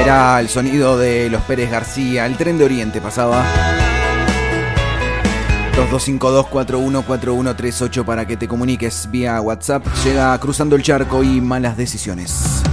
Era el sonido de los Pérez García. El Tren de Oriente pasaba. 2252-414138 para que te comuniques vía WhatsApp. Llega Cruzando el Charco y Malas Decisiones.